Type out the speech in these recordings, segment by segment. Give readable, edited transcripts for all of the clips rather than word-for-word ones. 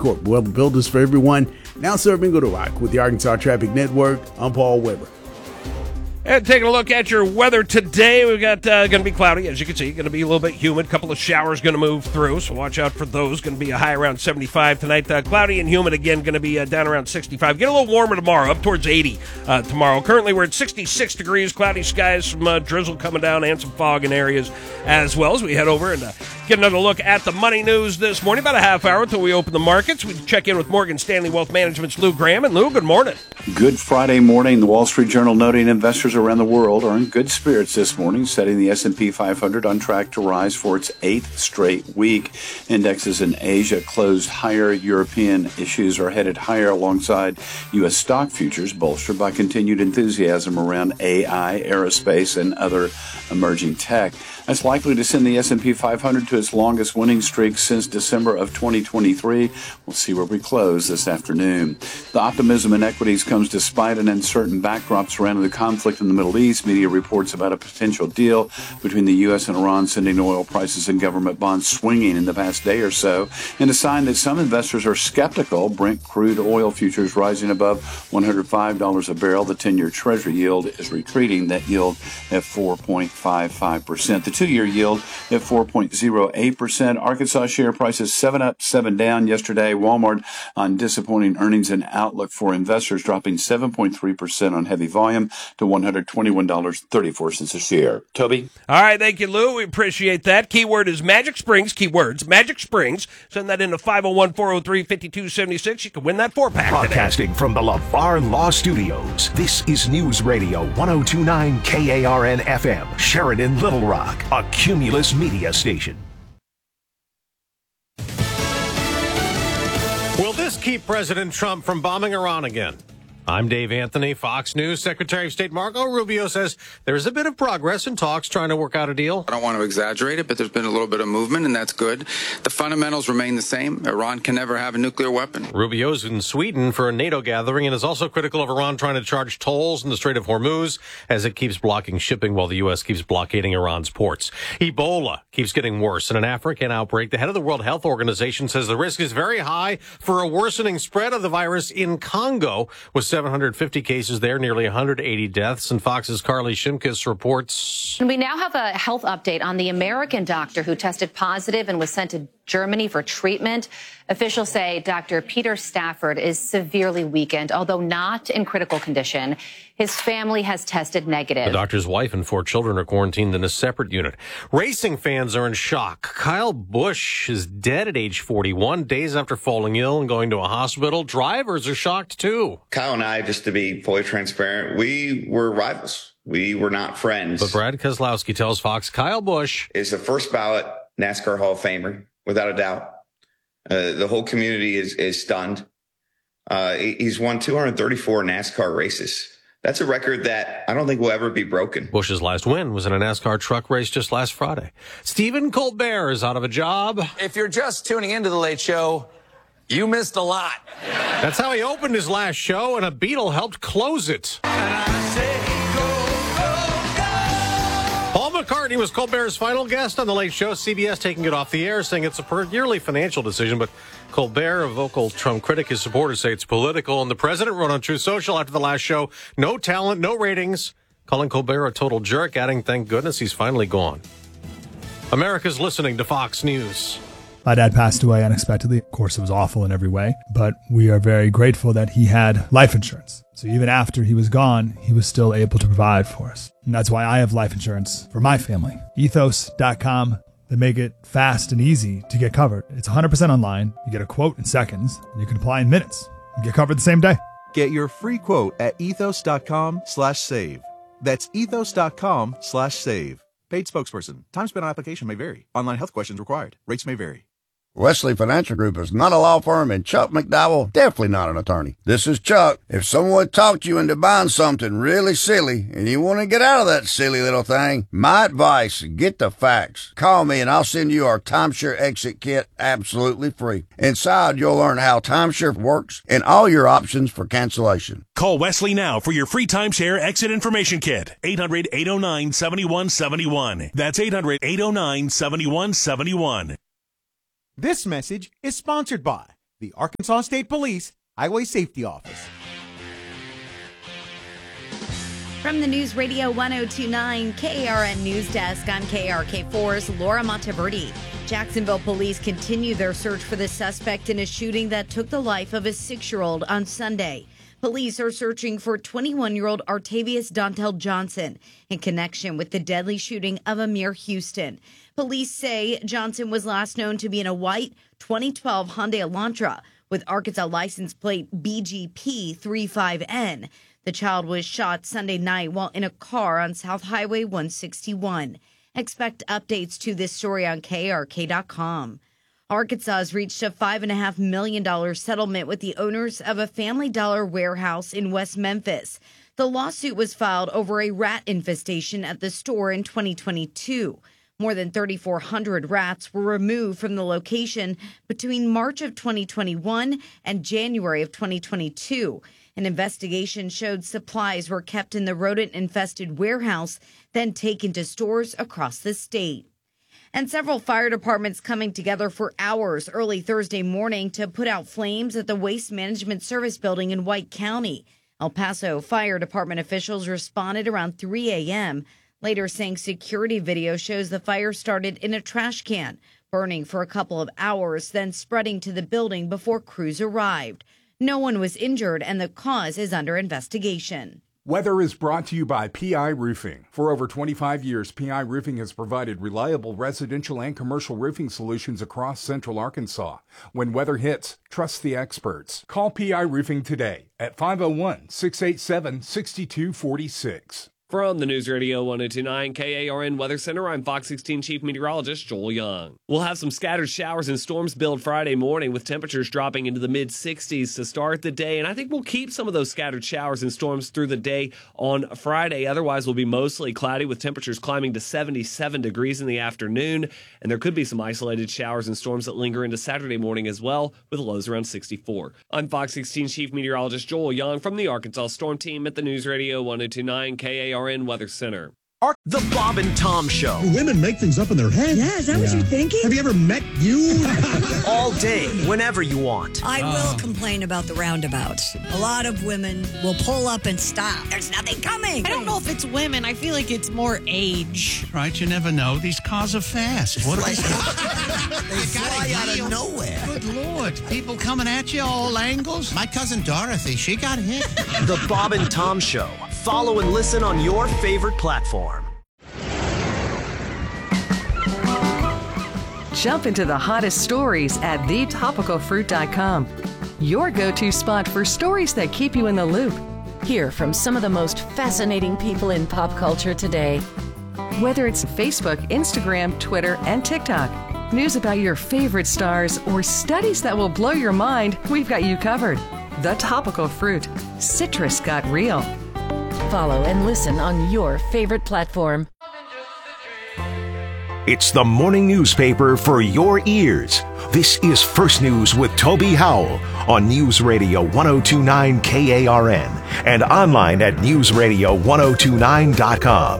Corp. Weather builders for everyone. Now serving Go to Rock with the Arkansas Traffic Network. I'm Paul Weber. And taking a look at your weather today, we've got going to be cloudy, as you can see. Going to be a little bit humid. A couple of showers going to move through, so watch out for those. Going to be a high around 75 tonight. Cloudy and humid again, going to be down around 65. Get a little warmer tomorrow, up towards 80 tomorrow. Currently, we're at 66 degrees, cloudy skies, some drizzle coming down, and some fog in areas as well as we head over and get another look at the money news this morning. About a half hour until we open the markets. We check in with Morgan Stanley Wealth Management's Lou Graham. And Lou, good morning. Good Friday morning. The Wall Street Journal noting investors around the world are in good spirits this morning, setting the S&P 500 on track to rise for its eighth straight week. Indexes in Asia closed higher. European issues are headed higher alongside U.S. stock futures, bolstered by continued enthusiasm around AI, aerospace, and other emerging tech. That's likely to send the S&P 500 to its longest winning streak since December of 2023. We'll see where we close this afternoon. The optimism in equities comes despite an uncertain backdrop surrounding the conflict in the Middle East. Media reports about a potential deal between the U.S. and Iran sending oil prices and government bonds swinging in the past day or so, and a sign that some investors are skeptical. Brent crude oil futures rising above $105 a barrel. The 10-year Treasury yield is retreating. That yield at 4.55%. The 2-year yield at 4.08%. Arkansas share prices 7 up, 7 down yesterday. Walmart on disappointing earnings and outlook for investors, dropping 7.3% on heavy volume to $121.34 a share. Toby? All right, thank you, Lou. We appreciate that. Keyword is Magic Springs. Keywords, Magic Springs. Send that into 501-403-5276. You can win that 4-pack today. Broadcasting from the LeVar Law Studios, this is News Radio 102.9 KARN FM, Sheridan, Little Rock, a Cumulus media station. Will this keep President Trump from bombing Iran again? I'm Dave Anthony, Fox News. Secretary of State Marco Rubio says there's a bit of progress in talks trying to work out a deal. I don't want to exaggerate it, but there's been a little bit of movement, and that's good. The fundamentals remain the same. Iran can never have a nuclear weapon. Rubio's in Sweden for a NATO gathering and is also critical of Iran trying to charge tolls in the Strait of Hormuz as it keeps blocking shipping while the U.S. keeps blockading Iran's ports. Ebola keeps getting worse. In an African outbreak, the head of the World Health Organization says the risk is very high for a worsening spread of the virus in Congo, with 750 cases there, nearly 180 deaths. And Fox's Carly Shimkus reports. And we now have a health update on the American doctor who tested positive and was sent to Germany for treatment. Officials say Dr. Peter Stafford is severely weakened, although not in critical condition. His family has tested negative. The doctor's wife and 4 children are quarantined in a separate unit. Racing fans are in shock. Kyle Busch is dead at age 41, days after falling ill and going to a hospital. Drivers are shocked, too. Kyle and I, just to be fully transparent, we were rivals. We were not friends. But Brad Keselowski tells Fox Kyle Busch is the first ballot NASCAR Hall of Famer, without a doubt. The whole community is stunned. He's won 234 NASCAR races. That's a record that I don't think will ever be broken. Busch's last win was in a NASCAR truck race just last Friday. Stephen Colbert is out of a job. If you're just tuning into The Late Show, you missed a lot. That's how he opened his last show, and a Beatle helped close it. Paul McCartney was Colbert's final guest on The Late Show. CBS taking it off the air, saying it's a purely financial decision. But Colbert, a vocal Trump critic, his supporters say it's political. And the president wrote on Truth Social after the last show, no talent, no ratings, calling Colbert a total jerk, adding, thank goodness he's finally gone. America's listening to Fox News. My dad passed away unexpectedly. Of course, it was awful in every way, but we are very grateful that he had life insurance. So even after he was gone, he was still able to provide for us. And that's why I have life insurance for my family. Ethos.com. They make it fast and easy to get covered. It's 100% online. You get a quote in seconds, and you can apply in minutes and get covered the same day. Get your free quote at ethos.com/save. That's ethos.com/save. Paid spokesperson. Time spent on application may vary. Online health questions required. Rates may vary. Wesley Financial Group is not a law firm, and Chuck McDowell, definitely not an attorney. This is Chuck. If someone talked you into buying something really silly and you want to get out of that silly little thing, my advice, get the facts. Call me and I'll send you our timeshare exit kit absolutely free. Inside, you'll learn how timeshare works and all your options for cancellation. Call Wesley now for your free timeshare exit information kit. 800-809-7171. That's 800-809-7171. This message is sponsored by the Arkansas State Police Highway Safety Office. From the News Radio 102.9 KARN News Desk, I'm KRK4's Laura Monteverdi. Jacksonville police continue their search for the suspect in a shooting that took the life of a 6-year-old on Sunday. Police are searching for 21-year-old Artavius Dontel Johnson in connection with the deadly shooting of Amir Houston. Police say Johnson was last known to be in a white 2012 Hyundai Elantra with Arkansas license plate BGP35N. The child was shot Sunday night while in a car on South Highway 161. Expect updates to this story on KRK.com. Arkansas has reached a $5.5 million settlement with the owners of a Family Dollar warehouse in West Memphis. The lawsuit was filed over a rat infestation at the store in 2022. More than 3,400 rats were removed from the location between March of 2021 and January of 2022. An investigation showed supplies were kept in the rodent-infested warehouse, then taken to stores across the state. And several fire departments coming together for hours early Thursday morning to put out flames at the Waste Management Service building in White County. El Paso Fire Department officials responded around 3 a.m., later saying security video shows the fire started in a trash can, burning for a couple of hours, then spreading to the building before crews arrived. No one was injured, and the cause is under investigation. Weather is brought to you by PI Roofing. For over 25 years, PI Roofing has provided reliable residential and commercial roofing solutions across central Arkansas. When weather hits, trust the experts. Call PI Roofing today at 501-687-6246. From the News Radio 102.9 KARN Weather Center, I'm Fox 16 Chief Meteorologist Joel Young. We'll have some scattered showers and storms build Friday morning with temperatures dropping into the mid-60s to start the day. And I think we'll keep some of those scattered showers and storms through the day on Friday. Otherwise, we'll be mostly cloudy with temperatures climbing to 77 degrees in the afternoon. And there could be some isolated showers and storms that linger into Saturday morning as well, with lows around 64. I'm Fox 16 Chief Meteorologist Joel Young from the Arkansas Storm Team at the News Radio 102.9 KARN Weather Center. The Bob and Tom Show. Women make things up in their head. Yeah, is that what you're thinking? Have you ever met you? All day, whenever you want. I will complain about the roundabouts. A lot of women will pull up and stop. There's nothing coming. I don't know if it's women. I feel like it's more age. Right, you never know. These cars are fast. What They fly out of nowhere. Good Lord. People coming at you all angles. My cousin Dorothy, she got hit. The Bob and Tom Show. Follow and listen on your favorite platform. Jump into the hottest stories at thetopicalfruit.com. Your go-to spot for stories that keep you in the loop. Hear from some of the most fascinating people in pop culture today. Whether it's Facebook, Instagram, Twitter, and TikTok, news about your favorite stars, or studies that will blow your mind, we've got you covered. The Topical Fruit. Citrus got real. Follow and listen on your favorite platform. It's the morning newspaper for your ears. This is First News with Toby Howell on News Radio 102.9 KARN and online at newsradio1029.com.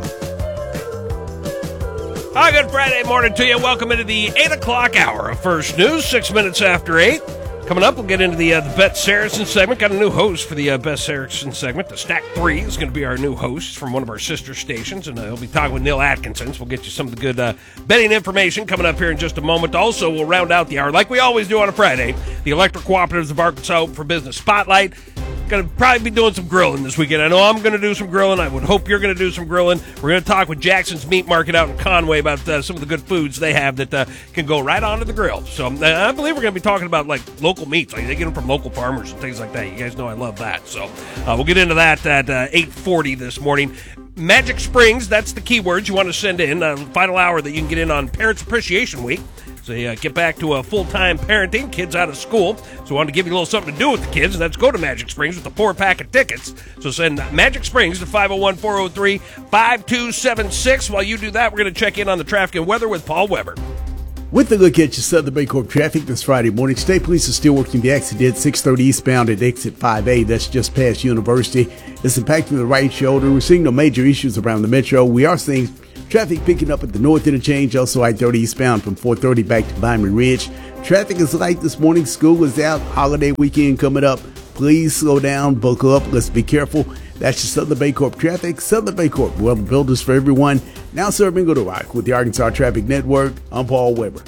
Hi, good Friday morning to you. Welcome into the 8 o'clock hour of First News, 6 minutes after 8. Coming up, we'll get into the Beth Saracen segment. Got a new host for the Beth Saracen segment. The Stack 3 is going to be our new host from one of our sister stations, and he'll be talking with Neil Atkinson. So we'll get you some of the good betting information coming up here in just a moment. Also, we'll round out the hour, like we always do on a Friday, the Electric Cooperatives of Arkansas Open for Business Spotlight. Going to probably be doing some grilling this weekend. I know I'm going to do some grilling. I would hope you're going to do some grilling. We're going to talk with Jackson's Meat Market out in Conway about some of the good foods they have that can go right onto the grill. So I believe we're going to be talking about like local meats. Like they get them from local farmers and things like that. You guys know I love that. So we'll get into that at 8:40 this morning. Magic Springs, that's the keywords you want to send in. Final hour that you can get in on Parents Appreciation Week. So get back to full-time parenting, kids out of school. So we want to give you a little something to do with the kids, and that's go to Magic Springs with the 4-pack of tickets. So send Magic Springs to 501-403-5276. While you do that, we're going to check in on the traffic and weather with Paul Weber. With a look at your Southern Baycorp traffic this Friday morning, State Police are still working the accident 630 eastbound at exit 5A. That's just past University. It's impacting the right shoulder. We're seeing no major issues around the metro. We are seeing Traffic picking up at the north interchange, also I-30 eastbound from 430 back to Miami Ridge. Traffic is light this morning. School is out. Holiday weekend coming up. Please slow down, buckle up. Let's be careful. That's your Southern Bancorp traffic. Southern Bancorp, well, builders for everyone. Now serving Little Rock with the Arkansas Traffic Network. I'm Paul Weber.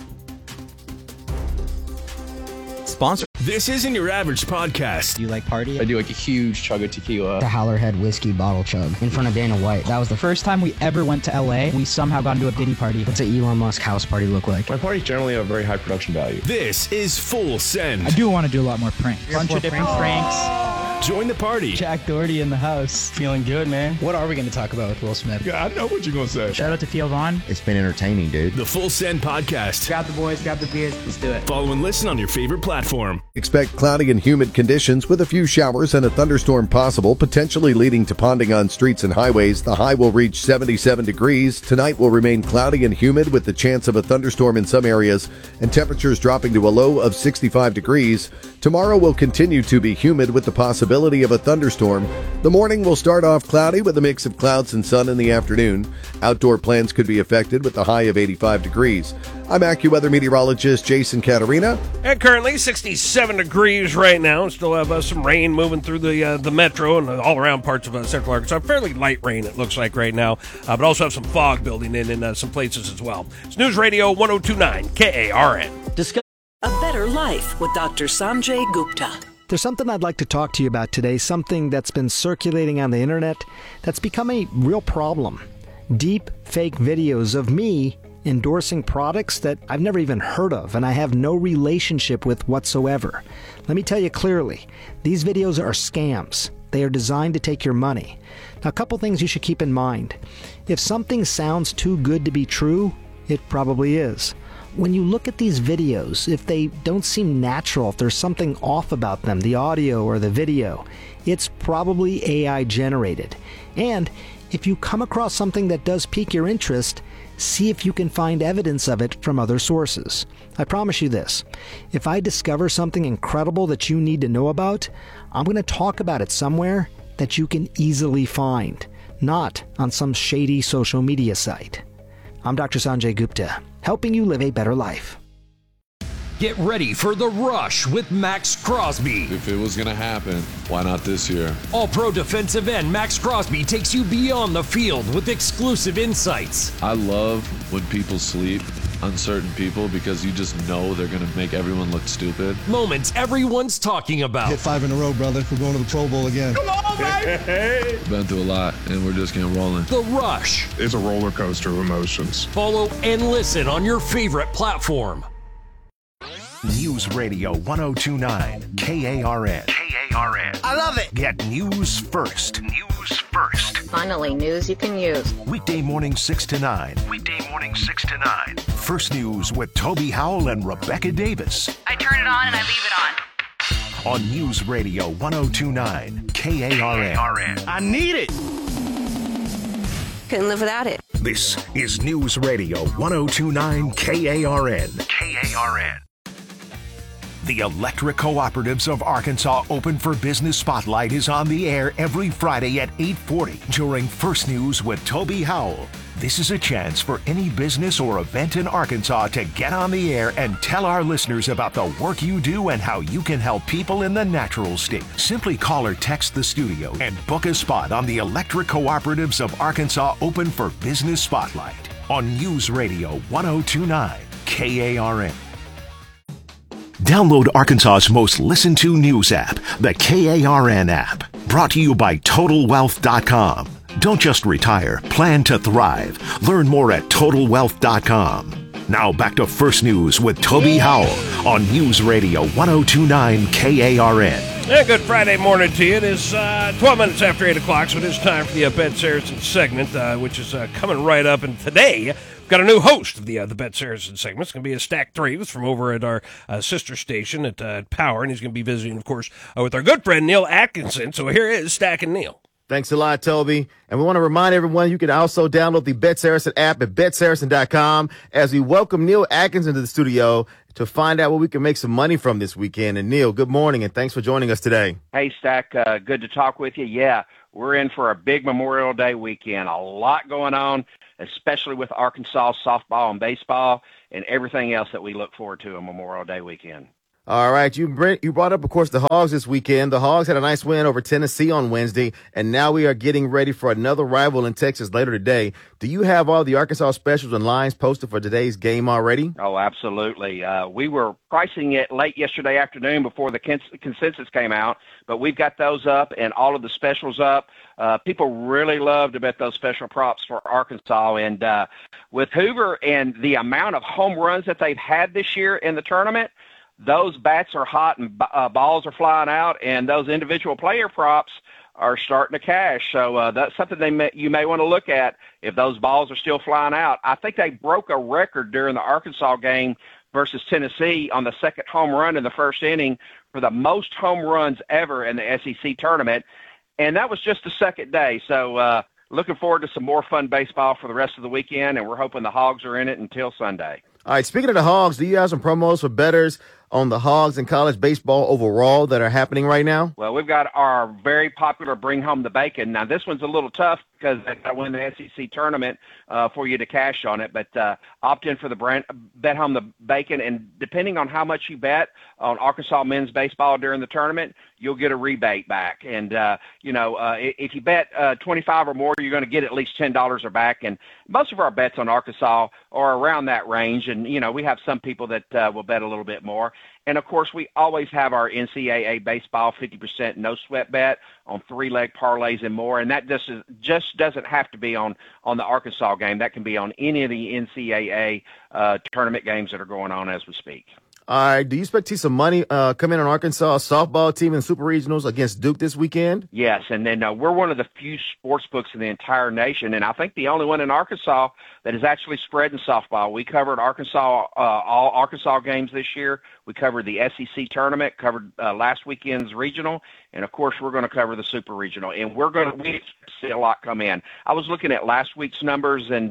Sponsor. This isn't your average podcast. Do you like party? I do like a huge chug of tequila. The Howlerhead whiskey bottle chug in front of Dana White. That was the first time we ever went to LA. We somehow got into a Diddy party. What's an Elon Musk house party look like? My parties generally have very high production value. This is Full Send. I do want to do a lot more pranks. Bunch of different pranks. Join the party. Jack Doherty in the house. Feeling good, man. What are we going to talk about with Will Smith? Yeah, I know what you're going to say. Shout out to Theo Vaughn. It's been entertaining, dude. The Full Send Podcast. Grab the boys, grab the beers. Let's do it. Follow and listen on your favorite platform. Expect cloudy and humid conditions with a few showers and a thunderstorm possible, potentially leading to ponding on streets and highways. The high will reach 77 degrees. Tonight will remain cloudy and humid with the chance of a thunderstorm in some areas and temperatures dropping to a low of 65 degrees. Tomorrow will continue to be humid with the possibility of a thunderstorm. The morning will start off cloudy with a mix of clouds and sun in the afternoon. Outdoor plans could be affected with a high of 85 degrees. I'm AccuWeather meteorologist Jason Caterina. And currently 67 degrees right now. Still have some rain moving through the metro and all around parts of Central Arkansas. Fairly light rain, it looks like right now. But also have some fog building in some places as well. It's News Radio 102.9 KARN. Discuss a better life with Dr. Sanjay Gupta. There's something I'd like to talk to you about today, something that's been circulating on the internet that's become a real problem. Deep fake videos of me endorsing products that I've never even heard of and I have no relationship with whatsoever. Let me tell you clearly, these videos are scams. They are designed to take your money. Now, a couple things you should keep in mind. If something sounds too good to be true, it probably is. When you look at these videos, if they don't seem natural, if there's something off about them, the audio or the video, it's probably AI generated. And if you come across something that does pique your interest, see if you can find evidence of it from other sources. I promise you this, if I discover something incredible that you need to know about, I'm going to talk about it somewhere that you can easily find, not on some shady social media site. I'm Dr. Sanjay Gupta, helping you live a better life. Get ready for The Rush with Max Crosby. If it was going to happen, why not this year? All-pro defensive end Max Crosby takes you beyond the field with exclusive insights. I love when people sleep on certain people because you just know they're going to make everyone look stupid. Moments everyone's talking about. Hit 5 in a row, brother. We're going to the Pro Bowl again. Come on, baby! Been through a lot, and we're just getting rolling. The Rush. It's a roller coaster of emotions. Follow and listen on your favorite platform. News Radio 102.9 KARN. KARN. I love it. Get news first. News first. Finally, news you can use. Weekday morning 6 to 9. Weekday morning 6 to 9. First News with Toby Howell and Rebecca Davis. I turn it on and I leave it on. On News Radio 102.9 KARN. I need it. Couldn't live without it. This is News Radio 102.9 KARN. KARN. The Electric Cooperatives of Arkansas Open for Business Spotlight is on the air every Friday at 8:40 during First News with Toby Howell. This is a chance for any business or event in Arkansas to get on the air and tell our listeners about the work you do and how you can help people in the natural state. Simply call or text the studio and book a spot on the Electric Cooperatives of Arkansas Open for Business Spotlight on News Radio 102.9 KARN. Download Arkansas's most listened to news app, the KARN app. Brought to you by TotalWealth.com. Don't just retire, plan to thrive. Learn more at TotalWealth.com. Now back to First News with Toby Howell on News Radio 102.9 KARN. Yeah, good Friday morning to you. It is 12 minutes after 8 o'clock, so it is time for the Bet Saracen segment, which is coming right up. And today, we've got a new host of the Bet Saracen segment. It's going to be a Stack 3 from over at our sister station at Power, and he's going to be visiting, of course, with our good friend Neil Atkinson. So here is Stack and Neil. Thanks a lot, Toby. And we want to remind everyone you can also download the Bet Saracen app at BetSaracen.com as we welcome Neil Atkinson to the studio to find out what we can make some money from this weekend. And Neil, good morning, and thanks for joining us today. Hey, Stack, good to talk with you. Yeah, we're in for a big Memorial Day weekend. A lot going on, especially with Arkansas softball and baseball and everything else that we look forward to on Memorial Day weekend. All right, you brought up, of course, the Hogs this weekend. The Hogs had a nice win over Tennessee on Wednesday, and now we are getting ready for another rival in Texas later today. Do you have all the Arkansas specials and lines posted for today's game already? Oh, absolutely. We were pricing it late yesterday afternoon before the consensus came out, but we've got those up and all of the specials up. People really love to bet those special props for Arkansas, and with Hoover and the amount of home runs that they've had this year in the tournament, those bats are hot and balls are flying out, and those individual player props are starting to cash. So that's something you may want to look at if those balls are still flying out. I think they broke a record during the Arkansas game versus Tennessee on the second home run in the first inning for the most home runs ever in the SEC tournament, and that was just the second day. So looking forward to some more fun baseball for the rest of the weekend, and we're hoping the Hogs are in it until Sunday. All right, speaking of the Hogs, do you have some promos for bettors on the Hogs and college baseball overall that are happening right now? Well, we've got our very popular Bring Home the Bacon. Now, this one's a little tough because they got to win the SEC tournament for you to cash on it, but opt in for the Bet Home the Bacon, and depending on how much you bet on Arkansas men's baseball during the tournament, you'll get a rebate back. And, if you bet 25 or more, you're going to get at least $10 back. And most of our bets on Arkansas are around that range. And, we have some people that will bet a little bit more. And, of course, we always have our NCAA baseball 50% no-sweat bet on three-leg parlays and more. And that just doesn't have to be on the Arkansas game. That can be on any of the NCAA tournament games that are going on as we speak. All right. Do you expect to see some money come in on Arkansas softball team in the Super Regionals against Duke this weekend? Yes, and then we're one of the few sports books in the entire nation, and I think the only one in Arkansas that is actually spreading softball. We covered all Arkansas games this year. We covered the SEC tournament, covered last weekend's regional, and of course we're going to cover the Super Regional, and we expect to see a lot come in. I was looking at last week's numbers, and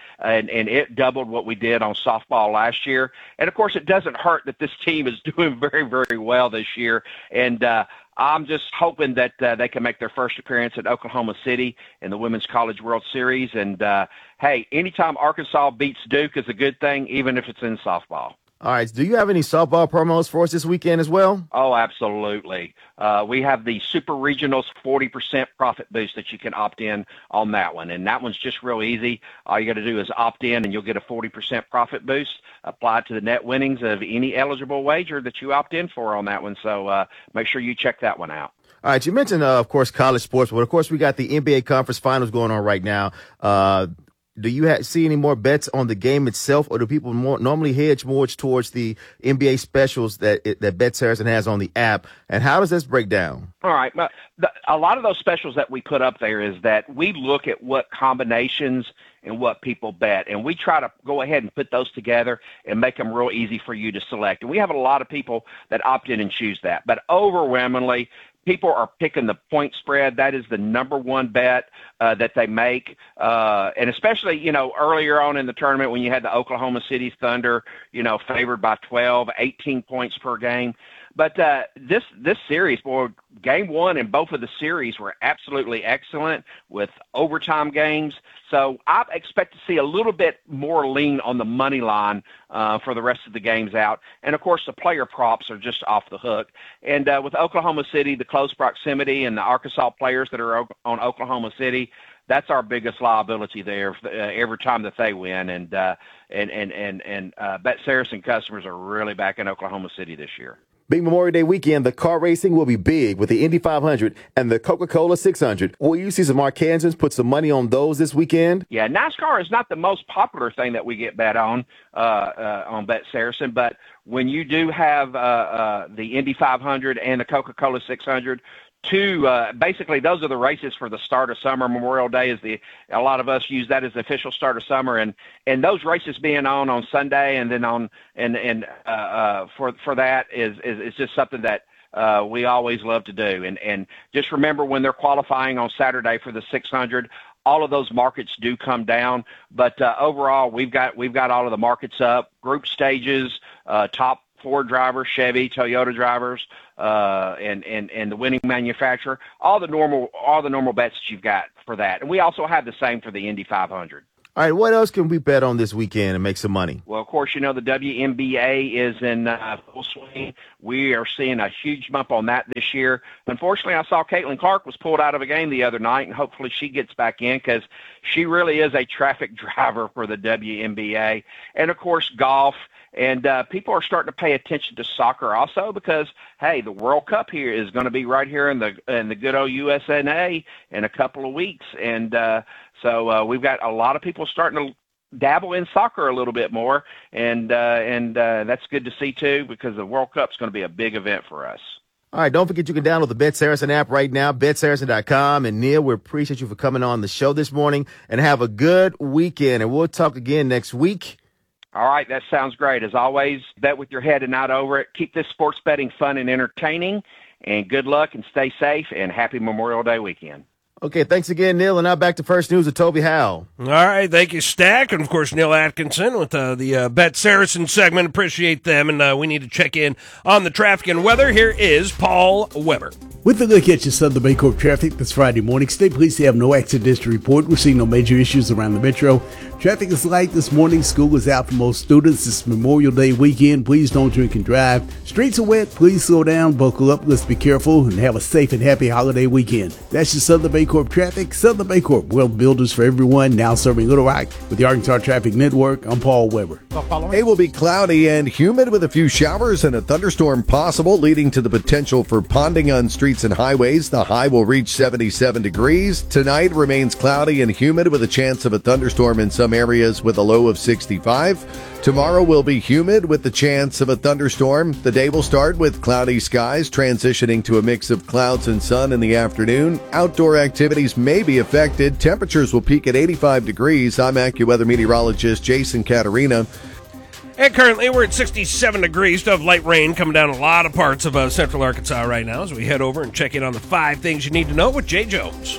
it doubled what we did on softball last year. And of course, it doesn't hurt that this team is doing very, very well this year, and I'm just hoping that they can make their first appearance at Oklahoma City in the Women's College World Series. And hey, anytime Arkansas beats Duke is a good thing, even if it's in softball. All right. Do you have any softball promos for us this weekend as well? Oh, absolutely. We have the Super Regionals 40% profit boost that you can opt in on that one. And that one's just real easy. All you got to do is opt in and you'll get a 40% profit boost applied to the net winnings of any eligible wager that you opt in for on that one. So make sure you check that one out. All right. You mentioned, of course, college sports, but of course we got the NBA Conference Finals going on right now. Do you see any more bets on the game itself, or do people normally hedge more towards the NBA specials that Bet Saracen has on the app? And how does this break down? All right. A lot of those specials that we put up there is that we look at what combinations and what people bet, and we try to go ahead and put those together and make them real easy for you to select. And we have a lot of people that opt in and choose that. But overwhelmingly, people are picking the point spread. That is the number one bet that they make. And especially, earlier on in the tournament when you had the Oklahoma City Thunder, favored by 12, 18 points per game. But this series, boy, game one in both of the series were absolutely excellent with overtime games. So I expect to see a little bit more lean on the money line for the rest of the games out. And, of course, the player props are just off the hook. And with Oklahoma City, the close proximity and the Arkansas players that are on Oklahoma City, that's our biggest liability there every time that they win. And Bet Saracen customers are really back in Oklahoma City this year. Big Memorial Day weekend, the car racing will be big with the Indy 500 and the Coca-Cola 600. Will you see some Arkansans put some money on those this weekend? Yeah, NASCAR is not the most popular thing that we get bet on Bet Saracen, but when you do have the Indy 500 and the Coca-Cola 600, basically those are the races for the start of summer. Memorial Day is a lot of us use that as the official start of summer, and those races being on Sunday and then for that is just something that we always love to do. And just remember when they're qualifying on Saturday for the 600, all of those markets do come down, but overall we've got all of the markets up. Group stages, top Ford drivers, Chevy, Toyota drivers, and the winning manufacturer. All the normal bets that you've got for that. And we also have the same for the Indy 500. All right, what else can we bet on this weekend and make some money? Well, of course, the WNBA is in full swing. We are seeing a huge bump on that this year. Unfortunately, I saw Caitlin Clark was pulled out of a game the other night, and hopefully she gets back in because she really is a traffic driver for the WNBA. And, of course, golf. And people are starting to pay attention to soccer also because, hey, the World Cup here is going to be right here in the good old USNA in a couple of weeks. And so we've got a lot of people starting to dabble in soccer a little bit more. And that's good to see, too, because the World Cup is going to be a big event for us. All right, don't forget you can download the Bet Saracen app right now, betsaracen.com. And Neil, we appreciate you for coming on the show this morning. And have a good weekend. And we'll talk again next week. All right, that sounds great. As always, bet with your head and not over it. Keep this sports betting fun and entertaining, and good luck and stay safe, and happy Memorial Day weekend. Okay, thanks again, Neil. And now back to First News with Toby Howell. All right, thank you, Stack. And, of course, Neil Atkinson with the Bet Saracen segment. Appreciate them, and we need to check in on the traffic and weather. Here is Paul Weber. With a look at your Southern Baycorp traffic this Friday morning, state police have no accidents to report. We're seeing no major issues around the metro. Traffic is light this morning. School is out for most students. It's Memorial Day weekend. Please don't drink and drive. Streets are wet. Please slow down, buckle up. Let's be careful and have a safe and happy holiday weekend. That's your Southern Baycorp traffic. Southern Baycorp, well builders for everyone, now serving Little Rock with the Arkansas Traffic Network. I'm Paul Weber. It will be cloudy and humid with a few showers and a thunderstorm possible, leading to the potential for ponding on streets and highways. The high will reach 77 degrees. Tonight remains cloudy and humid with a chance of a thunderstorm in some areas with a low of 65. Tomorrow will be humid with the chance of a thunderstorm. The day will start with cloudy skies, transitioning to a mix of clouds and sun in the afternoon. Outdoor activities may be affected. Temperatures will peak at 85 degrees. I'm AccuWeather meteorologist Jason Caterina. And currently, we're at 67 degrees. Still have light rain coming down a lot of parts of central Arkansas right now as we head over and check in on the 5 things you need to know with Jay Jones.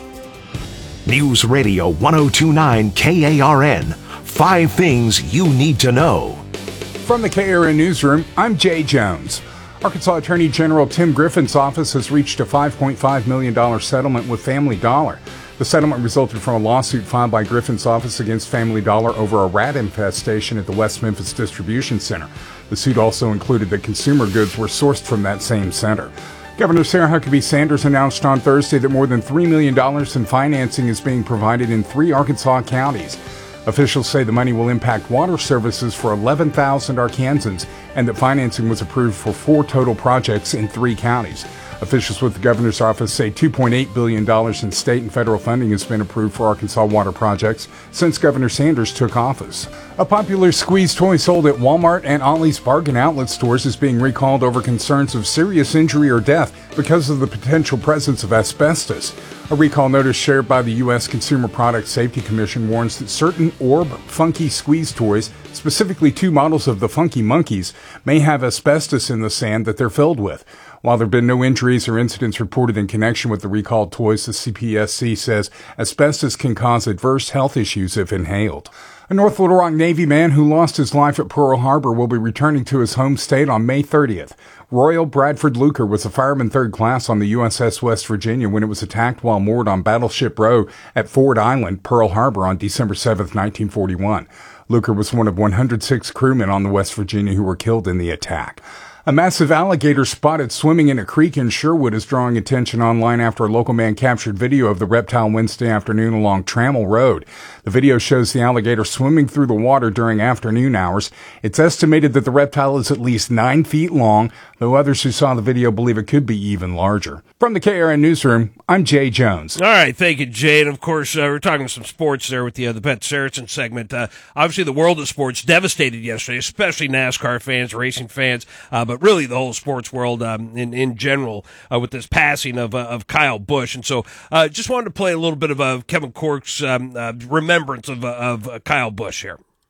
News Radio 1029 KARN. 5 things you need to know. From the KARN Newsroom, I'm Jay Jones. Arkansas Attorney General Tim Griffin's office has reached a $5.5 million settlement with Family Dollar. The settlement resulted from a lawsuit filed by Griffin's office against Family Dollar over a rat infestation at the West Memphis Distribution Center. The suit also included that consumer goods were sourced from that same center. Governor Sarah Huckabee Sanders announced on Thursday that more than $3 million in financing is being provided in 3 Arkansas counties. Officials say the money will impact water services for 11,000 Arkansans and that financing was approved for 4 total projects in 3 counties. Officials with the governor's office say $2.8 billion in state and federal funding has been approved for Arkansas water projects since Governor Sanders took office. A popular squeeze toy sold at Walmart and Ollie's Bargain Outlet stores is being recalled over concerns of serious injury or death because of the potential presence of asbestos. A recall notice shared by the U.S. Consumer Product Safety Commission warns that certain Orb Funky squeeze toys, specifically 2 models of the Funky Monkeys, may have asbestos in the sand that they're filled with. While there have been no injuries or incidents reported in connection with the recalled toys, the CPSC says asbestos can cause adverse health issues if inhaled. A North Little Rock Navy man who lost his life at Pearl Harbor will be returning to his home state on May 30th. Royal Bradford Luker was a fireman 3rd class on the USS West Virginia when it was attacked while moored on Battleship Row at Ford Island, Pearl Harbor on December 7, 1941. Luker was one of 106 crewmen on the West Virginia who were killed in the attack. A massive alligator spotted swimming in a creek in Sherwood is drawing attention online after a local man captured video of the reptile Wednesday afternoon along Trammell Road. The video shows the alligator swimming through the water during afternoon hours. It's estimated that the reptile is at least 9 feet long, though others who saw the video believe it could be even larger. From the KARN Newsroom, I'm Jay Jones. All right, thank you, Jay. And, of course, we're talking some sports there with the Bet Saracen segment. Obviously, the world of sports devastated yesterday, especially NASCAR fans, racing fans, but really the whole sports world in general with this passing of Kyle Busch. And so just wanted to play a little bit of Kevin Cork's remembrance of Kyle Busch here.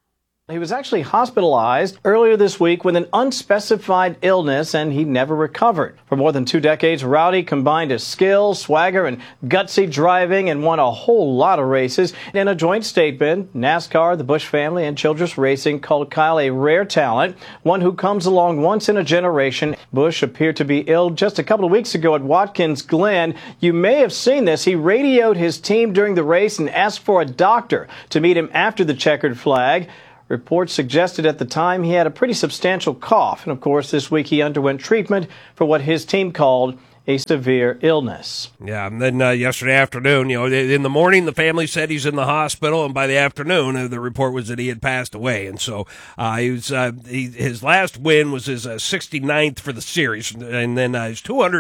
He was actually hospitalized earlier this week with an unspecified illness, and he never recovered. For more than 2 decades, Rowdy combined his skill, swagger, and gutsy driving and won a whole lot of races. In a joint statement, NASCAR, the Busch family, and Childress Racing called Kyle a rare talent, one who comes along once in a generation. Busch appeared to be ill just a couple of weeks ago at Watkins Glen. You may have seen this. He radioed his team during the race and asked for a doctor to meet him after the checkered flag. Reports suggested at the time he had a pretty substantial cough. And, of course, this week he underwent treatment for what his team called a severe illness. Yeah, and then yesterday afternoon, in the morning, the family said he's in the hospital, and by the afternoon, the report was that he had passed away. And so his last win was his 69th for the series, and then his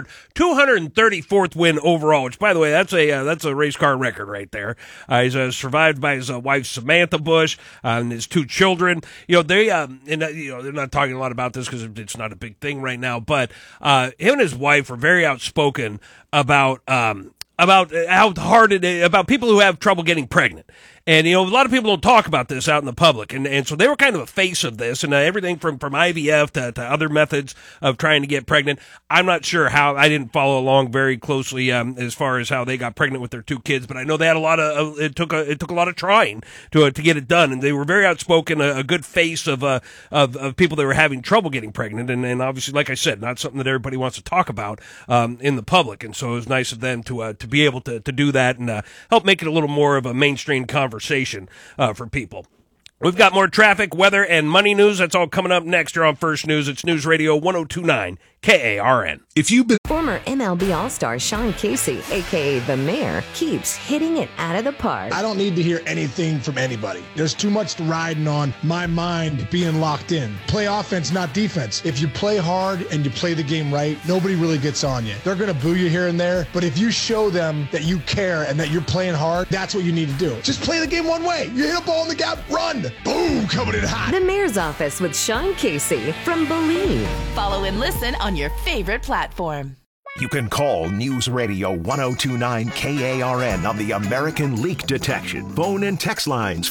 234th win overall, which, by the way, that's a race car record right there. He's survived by his wife, Samantha Busch, and his 2 children. They're not talking a lot about this because it's not a big thing right now, but him and his wife are very outspoken about how hard it is, about people who have trouble getting pregnant. And, a lot of people don't talk about this out in the public. And so they were kind of a face of this, and everything from IVF to other methods of trying to get pregnant. I'm not sure how. I didn't follow along very closely as far as how they got pregnant with their 2 kids, but I know they had a lot of it took a lot of trying to get it done. And they were very outspoken, a good face of people that were having trouble getting pregnant. And obviously, like I said, not something that everybody wants to talk about in the public. And so it was nice of them to be able to do that and help make it a little more of a mainstream conversation for people. We've got more traffic, weather, and money news. That's all coming up next here on First News. It's News Radio 102.9 KARN. If you've been former MLB All-Star Sean Casey, a.k.a. The Mayor, keeps hitting it out of the park. I don't need to hear anything from anybody. There's too much riding on my mind being locked in. Play offense, not defense. If you play hard and you play the game right, nobody really gets on you. They're going to boo you here and there, but if you show them that you care and that you're playing hard, that's what you need to do. Just play the game one way. You hit a ball in the gap, run. Boom, coming in hot. The Mayor's Office with Sean Casey from Believe. Follow and listen on your favorite platform. You can call News Radio 102.9 KARN on the American Leak Detection. Phone and text lines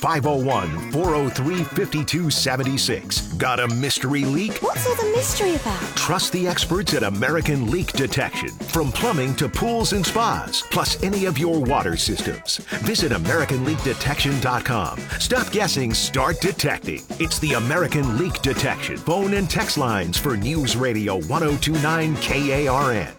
501-403-5276. Got a mystery leak? What's all the mystery about? Trust the experts at American Leak Detection. From plumbing to pools and spas, plus any of your water systems. Visit AmericanLeakDetection.com. Stop guessing, start detecting. It's the American Leak Detection. Phone and text lines for News Radio 102.9 KARN.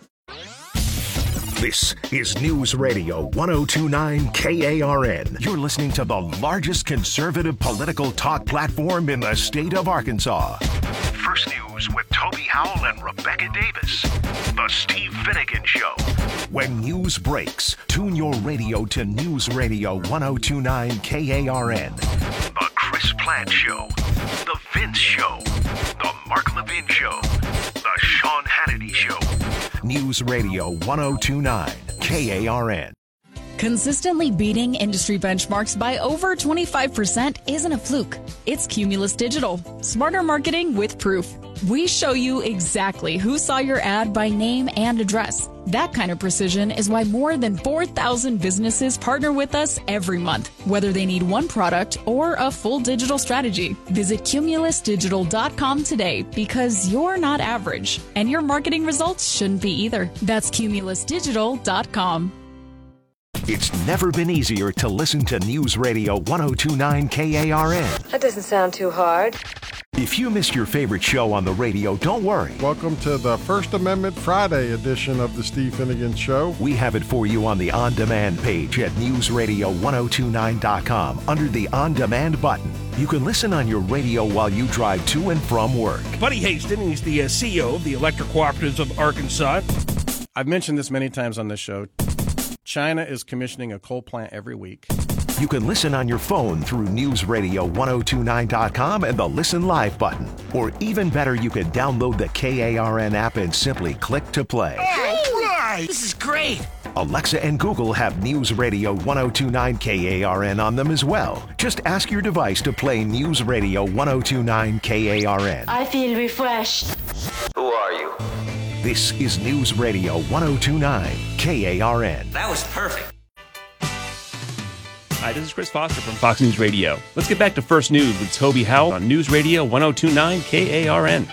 This is News Radio 102.9 KARN. You're listening to the largest conservative political talk platform in the state of Arkansas. First News with Toby Howell and Rebecca Davis. The Steve Finnegan Show. When news breaks, tune your radio to News Radio 102.9 KARN. The Chris Platt Show. The Vince Show. The Mark Levin Show. The Sean Hannity Show. News Radio 102.9 KARN. Consistently beating industry benchmarks by over 25% isn't a fluke. It's Cumulus Digital. Smarter marketing with proof. We show you exactly who saw your ad by name and address. That kind of precision is why more than 4,000 businesses partner with us every month, whether they need one product or a full digital strategy. Visit cumulusdigital.com today because you're not average, and your marketing results shouldn't be either. That's cumulusdigital.com. It's never been easier to listen to News Radio 102.9 KARN. That doesn't sound too hard. If you missed your favorite show on the radio, don't worry. Welcome to the First Amendment Friday edition of the Steve Finnegan Show. We have it for you on the On Demand page at newsradio1029.com under the On Demand button. You can listen on your radio while you drive to and from work. Buddy Haston, he's the CEO of the Electric Cooperatives of Arkansas. I've mentioned this many times on this show. China is commissioning a coal plant every week. You can listen on your phone through newsradio1029.com and the Listen Live button. Or even better, you can download the KARN app and simply click to play. All right! This is great! Alexa and Google have News Radio 102.9 KARN on them as well. Just ask your device to play News Radio 102.9 KARN. I feel refreshed. Who are you? This is News Radio 102.9 KARN. That was perfect. Hi, this is Chris Foster from Fox News Radio. Let's get back to First News with Toby Howell on News Radio 102.9 KARN.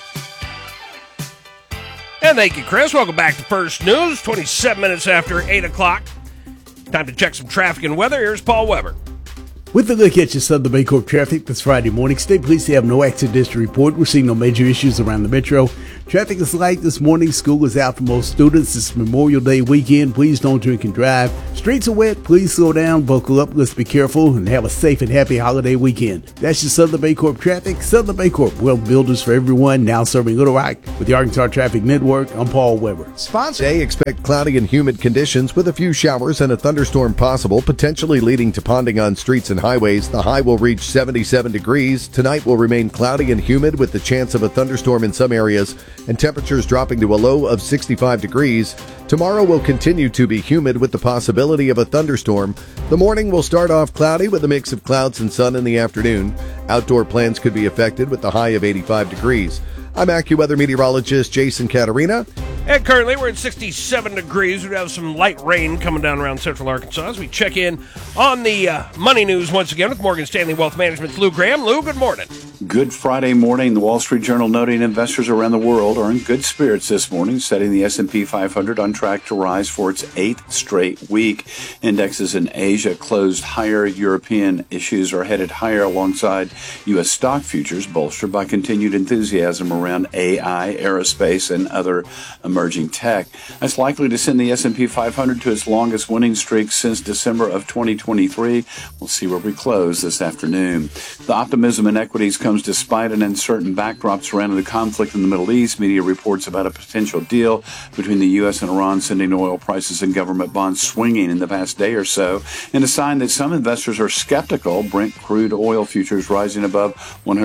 And thank you, Chris. Welcome back to First News, 27 minutes after 8 o'clock. Time to check some traffic and weather. Here's Paul Weber. With a look at your Southern Baycorp traffic this Friday morning, state police have no accidents to report. We're seeing no major issues around the metro. Traffic is light this morning. School is out for most students. It's Memorial Day weekend. Please don't drink and drive. Streets are wet. Please slow down, buckle up. Let's be careful and have a safe and happy holiday weekend. That's your Southern Baycorp traffic. Southern Baycorp, well, builders for everyone, now serving Little Rock. With the Arkansas Traffic Network, I'm Paul Weber. Today, expect cloudy and humid conditions with a few showers and a thunderstorm possible, potentially leading to ponding on streets and highways. The high will reach 77 degrees. Tonight will remain cloudy and humid with the chance of a thunderstorm in some areas and temperatures dropping to a low of 65 degrees. Tomorrow will continue to be humid with the possibility of a thunderstorm. The morning will start off cloudy with a mix of clouds and sun in the afternoon. Outdoor plans could be affected with the high of 85 degrees. I'm AccuWeather meteorologist Jason Caterina. And currently we're at 67 degrees. We have some light rain coming down around central Arkansas as we check in on the money news once again with Morgan Stanley Wealth Management's Lou Graham. Lou, good morning. Good Friday morning. The Wall Street Journal noting investors around the world are in good spirits this morning, setting the S&P 500 on track to rise for its 8th straight week. Indexes in Asia closed higher. European issues are headed higher alongside U.S. stock futures, bolstered by continued enthusiasm around AI, aerospace, and other emerging tech. That's likely to send the S&P 500 to its longest winning streak since December of 2023. We'll see where we close this afternoon. The optimism in equities comes despite an uncertain backdrop surrounding the conflict in the Middle East. Media reports about a potential deal between the U.S. and Iran sending oil prices and government bonds swinging in the past day or so, and a sign that some investors are skeptical. Brent crude oil futures rising above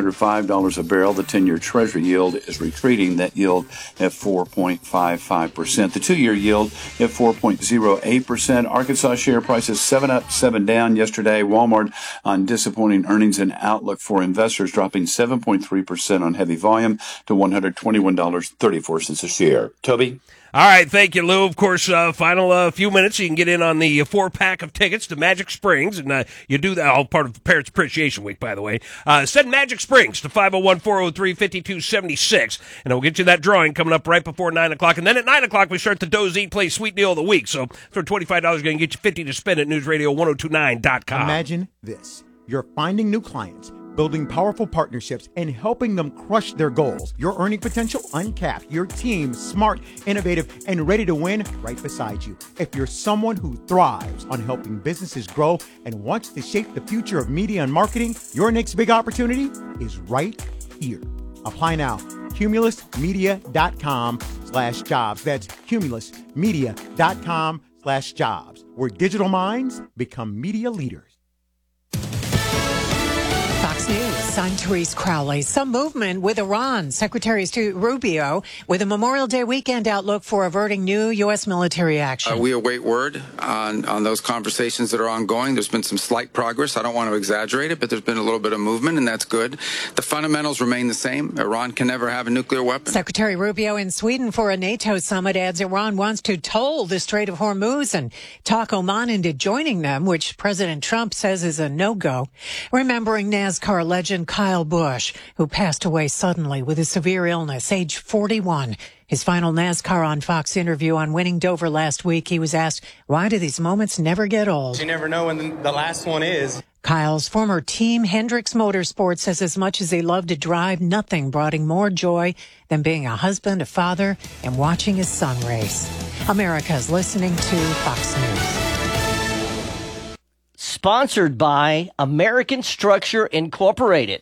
$105 a barrel. The 10-year Treasury yield is retreating. That yield at 4.55%. The 2-year yield at 4.08%. Arkansas share prices 7 up, 7 down yesterday. Walmart on disappointing earnings and outlook for investors, dropping 7.3% on heavy volume to $121.34 a share. Toby? All right, thank you, Lou. Of course, final few minutes, you can get in on the 4-pack of tickets to Magic Springs, and you do that, all part of the Parents Appreciation Week, by the way. Send Magic Springs to 501-403-5276, and we'll get you that drawing coming up right before 9 o'clock. And then at 9 o'clock, we start the Doze Eat Play Sweet Deal of the Week. So for $25, going to get you $50 to spend at newsradio1029.com. Imagine this. You're finding new clients, building powerful partnerships, and helping them crush their goals. Your earning potential uncapped. Your team smart, innovative, and ready to win right beside you. If you're someone who thrives on helping businesses grow and wants to shape the future of media and marketing, your next big opportunity is right here. Apply now. CumulusMedia.com/jobs. That's CumulusMedia.com/jobs, where digital minds become media leaders. Fox News, I'm Therese Crowley. Some movement with Iran. Secretary of State Rubio with a Memorial Day weekend outlook for averting new U.S. military action. We await word on those conversations that are ongoing. There's been some slight progress. I don't want to exaggerate it, but there's been a little bit of movement, and that's good. The fundamentals remain the same. Iran can never have a nuclear weapon. Secretary Rubio in Sweden for a NATO summit adds Iran wants to toll the Strait of Hormuz and talk Oman into joining them, which President Trump says is a no-go. Remembering NASCAR legend Kyle Busch, who passed away suddenly with a severe illness, age 41. His final NASCAR on Fox interview on winning Dover last week, he was asked, why do these moments never get old? You never know when the last one is. Kyle's former team, Hendricks Motorsports, says as much as he loved to drive, nothing brought him more joy than being a husband, a father, and watching his son race. America's listening to Fox News. Sponsored by American Structure Incorporated.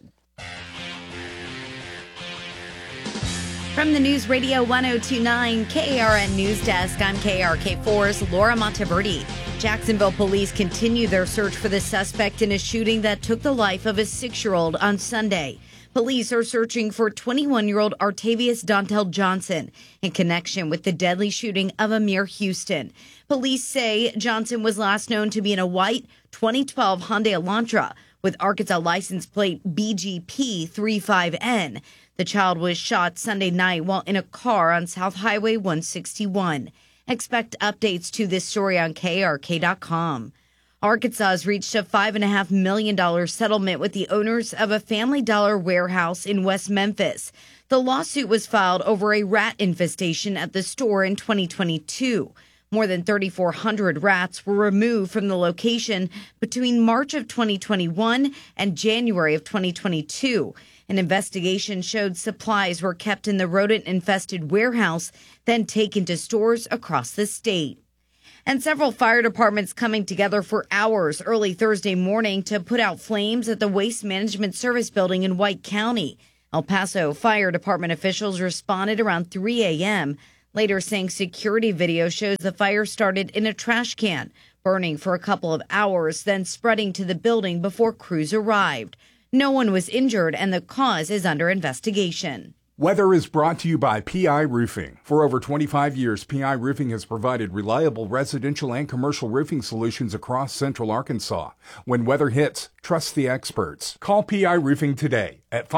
From the News Radio 1029 KARN News Desk, I'm KRK4's Laura Monteverdi. Jacksonville police continue their search for the suspect in a shooting that took the life of a 6-year-old on Sunday. Police are searching for 21-year-old Artavius Dontel Johnson in connection with the deadly shooting of Amir Houston. Police say Johnson was last known to be in a white 2012 Hyundai Elantra with Arkansas license plate BGP35N. The child was shot Sunday night while in a car on South Highway 161. Expect updates to this story on KRK.com. Arkansas has reached a $5.5 million settlement with the owners of a Family Dollar warehouse in West Memphis. The lawsuit was filed over a rat infestation at the store in 2022. More than 3,400 rats were removed from the location between March of 2021 and January of 2022. An investigation showed supplies were kept in the rodent-infested warehouse, then taken to stores across the state. And several fire departments coming together for hours early Thursday morning to put out flames at the Waste Management Service building in White County. El Paso Fire Department officials responded around 3 a.m., later saying security video shows the fire started in a trash can, burning for a couple of hours, then spreading to the building before crews arrived. No one was injured, and the cause is under investigation. Weather is brought to you by PI Roofing. For over 25 years, PI Roofing has provided reliable residential and commercial roofing solutions across central Arkansas. When weather hits, trust the experts. Call PI Roofing today at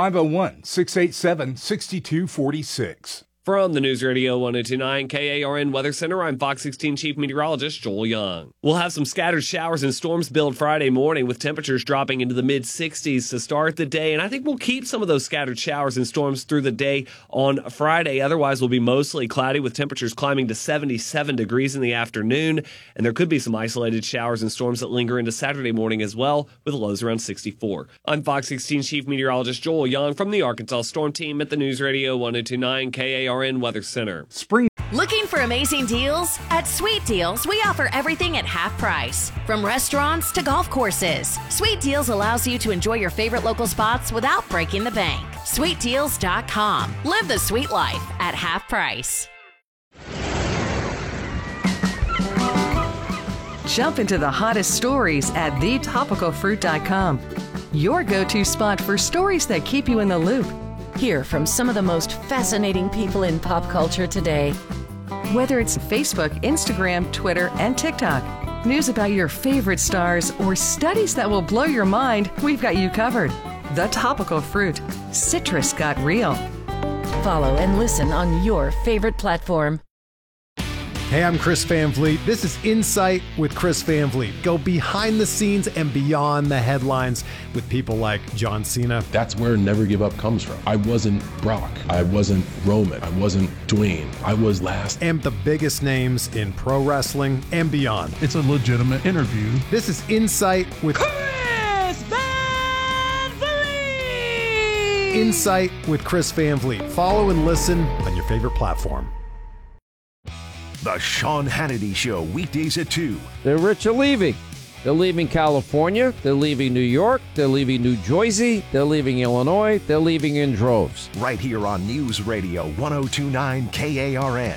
501-687-6246. From the News Radio 1029 KARN Weather Center, I'm Fox 16 Chief Meteorologist Joel Young. We'll have some scattered showers and storms build Friday morning with temperatures dropping into the mid-60s to start the day. And I think we'll keep some of those scattered showers and storms through the day on Friday. Otherwise, we'll be mostly cloudy with temperatures climbing to 77 degrees in the afternoon. And there could be some isolated showers and storms that linger into Saturday morning as well, with lows around 64. I'm Fox 16 Chief Meteorologist Joel Young from the Arkansas Storm Team at the News Radio 1029 KARN Weather Center. Looking for amazing deals? At Sweet Deals, we offer everything at half price. From restaurants to golf courses, Sweet Deals allows you to enjoy your favorite local spots without breaking the bank. SweetDeals.com. Live the sweet life at half price. Jump into the hottest stories at thetopicalfruit.com. Your go-to spot for stories that keep you in the loop. Hear from some of the most fascinating people in pop culture today. Whether it's Facebook, Instagram, Twitter, and TikTok, news about your favorite stars, or studies that will blow your mind, we've got you covered. The Topical Fruit. Citrus got real. Follow and listen on your favorite platform. Hey, I'm Chris Van Vliet. This is Insight with Chris Van Vliet. Go behind the scenes and beyond the headlines with people like John Cena. That's where Never Give Up comes from. I wasn't Brock. I wasn't Roman. I wasn't Dwayne. I was last. And the biggest names in pro wrestling and beyond. It's a legitimate interview. This is Insight with Chris Van Vliet! Insight with Chris Van Vliet. Follow and listen on your favorite platform. The Sean Hannity Show, weekdays at 2. The rich are leaving. They're leaving California. They're leaving New York. They're leaving New Jersey. They're leaving Illinois. They're leaving in droves. Right here on News Radio 1029 KARN.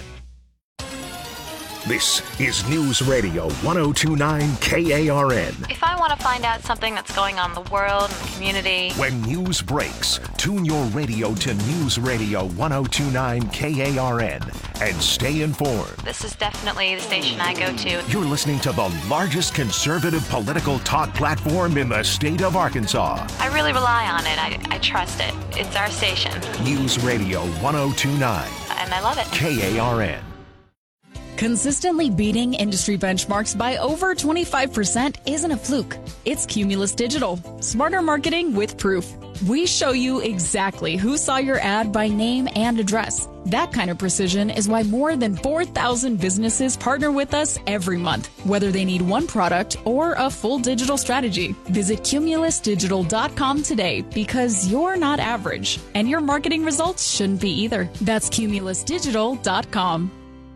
This is News Radio 1029 KARN. If I want to find out something that's going on in the world and the community. When news breaks, tune your radio to News Radio 1029 KARN and stay informed. This is definitely the station I go to. You're listening to the largest conservative political talk platform in the state of Arkansas. I really rely on it. I trust it. It's our station. News Radio 1029. And I love it. KARN. Consistently beating industry benchmarks by over 25% isn't a fluke. It's Cumulus Digital. Smarter marketing with proof. We show you exactly who saw your ad by name and address. That kind of precision is why more than 4,000 businesses partner with us every month, whether they need one product or a full digital strategy. Visit cumulusdigital.com today because you're not average, and your marketing results shouldn't be either. That's cumulusdigital.com.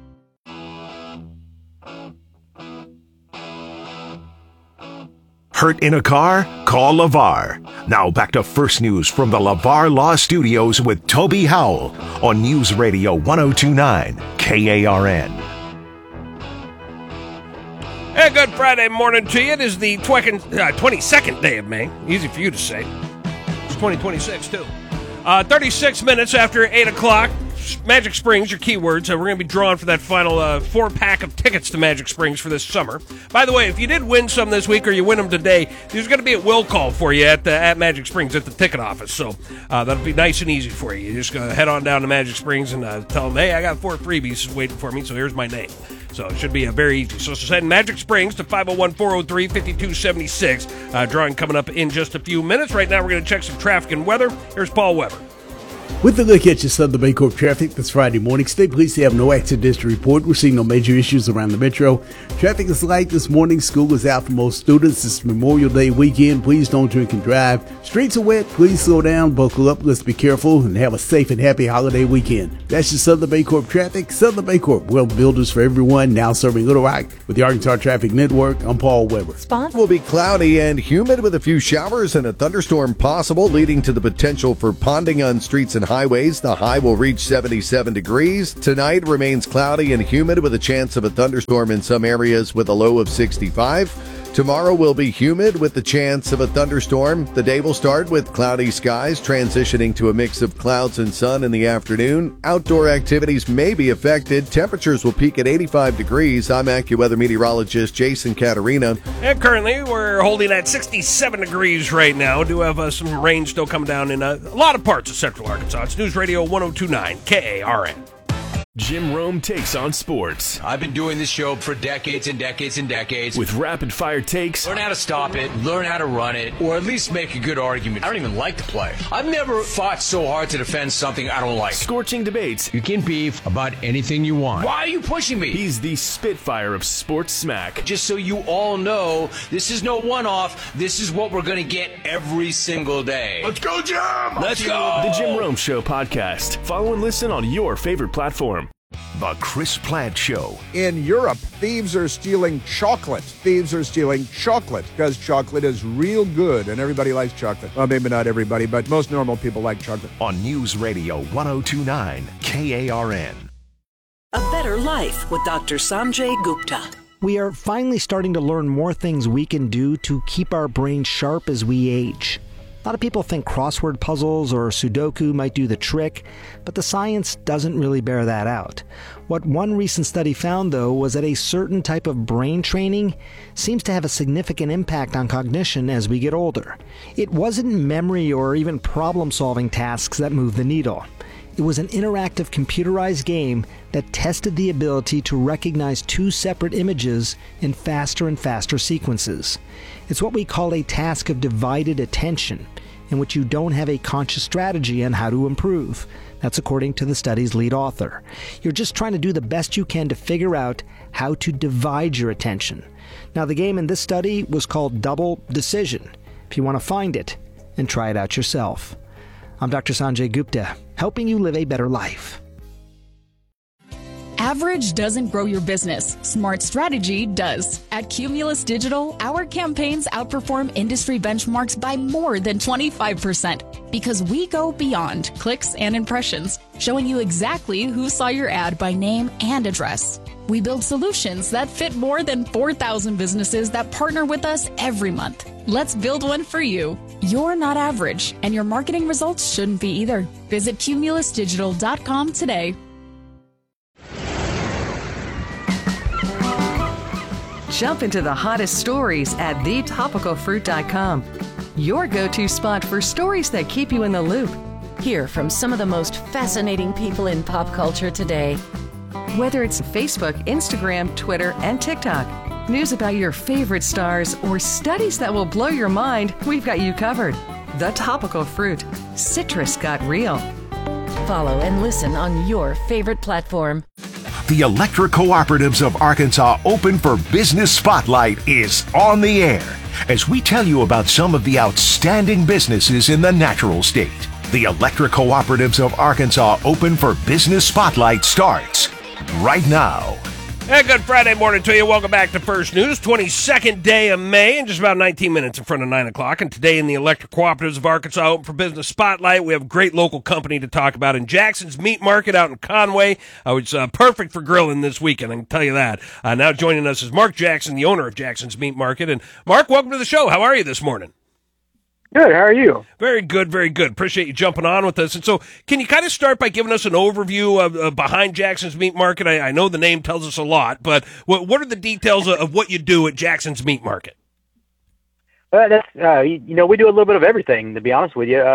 Hurt in a car? Call LeVar. Now back to First News from the LeVar Law Studios with Toby Howell on News Radio 1029 KARN. Hey, good Friday morning to you. It is the 22nd day of May. Easy for you to say. It's 2026, too. 36 minutes after 8 o'clock. Magic Springs, your keywords. We're going to be drawing for that final 4-pack of tickets to Magic Springs for this summer. By the way, if you did win some this week or you win them today, there's going to be a will call for you at Magic Springs at the ticket office. So that'll be nice and easy for you. You just head on down to Magic Springs and tell them, hey, I got 4 freebies waiting for me, so here's my name. So it should be a very easy. So send Magic Springs to 501-403-5276. Drawing coming up in just a few minutes. Right now we're going to check some traffic and weather. Here's Paul Weber. With a look at your Southern Baycorp traffic this Friday morning, stay pleased to have no accidents to report. We're seeing no major issues around the metro. Traffic is light this morning. School is out for most students. It's Memorial Day weekend. Please don't drink and drive. Streets are wet. Please slow down, buckle up. Let's be careful and have a safe and happy holiday weekend. That's your Southern Baycorp traffic. Southern Baycorp, well, builders for everyone, now serving Little Rock with the Arkansas Traffic Network. I'm Paul Weber. Spot will be cloudy and humid with a few showers and a thunderstorm possible, leading to the potential for ponding on streets and highways. The high will reach 77 degrees. Tonight remains cloudy and humid with a chance of a thunderstorm in some areas with a low of 65. Tomorrow will be humid with the chance of a thunderstorm. The day will start with cloudy skies, transitioning to a mix of clouds and sun in the afternoon. Outdoor activities may be affected. Temperatures will peak at 85 degrees. I'm AccuWeather meteorologist Jason Caterina. And currently we're holding at 67 degrees right now. Do have some rain still coming down in a lot of parts of central Arkansas. It's News Radio 1029 KARN. Jim Rome takes on sports. I've been doing this show for decades and decades and decades. With rapid-fire takes. Learn how to stop it, learn how to run it, or at least make a good argument. I don't even like the play. I've never fought so hard to defend something I don't like. Scorching debates. You can beef about anything you want. Why are you pushing me? He's the Spitfire of sports smack. Just so you all know, this is no one-off. This is what we're going to get every single day. Let's go, Jim! Let's go! The Jim Rome Show podcast. Follow and listen on your favorite platform. The Chris Plant Show. In Europe, thieves are stealing chocolate. Thieves are stealing chocolate because chocolate is real good and everybody likes chocolate. Well, maybe not everybody, but most normal people like chocolate. On News Radio 1029 KARN. A Better Life with Dr. Sanjay Gupta. We are finally starting to learn more things we can do to keep our brains sharp as we age. A lot of people think crossword puzzles or Sudoku might do the trick, but the science doesn't really bear that out. What one recent study found, though, was that a certain type of brain training seems to have a significant impact on cognition as we get older. It wasn't memory or even problem-solving tasks that moved the needle. It was an interactive computerized game that tested the ability to recognize two separate images in faster and faster sequences. It's what we call a task of divided attention, in which you don't have a conscious strategy on how to improve. That's according to the study's lead author. You're just trying to do the best you can to figure out how to divide your attention. Now, the game in this study was called Double Decision. If you want to find it and try it out yourself. I'm Dr. Sanjay Gupta, helping you live a better life. Average doesn't grow your business. Smart strategy does. At Cumulus Digital, our campaigns outperform industry benchmarks by more than 25% because we go beyond clicks and impressions, showing you exactly who saw your ad by name and address. We build solutions that fit more than 4,000 businesses that partner with us every month. Let's build one for you. You're not average, and your marketing results shouldn't be either. Visit cumulusdigital.com today. Jump into the hottest stories at thetopicalfruit.com. Your go-to spot for stories that keep you in the loop. Hear from some of the most fascinating people in pop culture today. Whether it's Facebook, Instagram, Twitter, and TikTok, news about your favorite stars, or studies that will blow your mind, we've got you covered. The Topical Fruit. Citrus got real. Follow and listen on your favorite platform. The Electric Cooperatives of Arkansas Open for Business Spotlight is on the air as we tell you about some of the outstanding businesses in the natural state. The Electric Cooperatives of Arkansas Open for Business Spotlight starts right now. Hey, good Friday morning to you. Welcome back to First News. 22nd day of May and just about 19 minutes in front of 9 o'clock. And today in the Electric Cooperatives of Arkansas Open for Business Spotlight, we have a great local company to talk about in Jackson's Meat Market out in Conway. It's perfect for grilling this weekend, I can tell you that. Now joining us is Mark Jackson, the owner of Jackson's Meat Market. And Mark, welcome to the show. How are you this morning? Good. How are you? Very good, very good. Appreciate you jumping on with us. And so can you kind of start by giving us an overview of behind Jackson's Meat Market? I know the name tells us a lot, but what are the details of what you do at Jackson's Meat Market? That's we do a little bit of everything, to be honest with you.